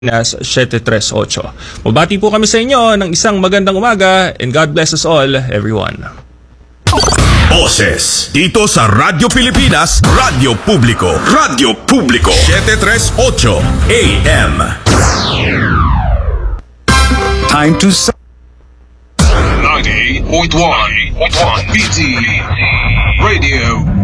Nas 738. Mabati po kami sa inyo ng isang magandang umaga and God bless us all, everyone. Boses dito sa Radyo Pilipinas, Radyo Publiko, Radyo Publiko 738 AM. Time to 98.1 BT Radio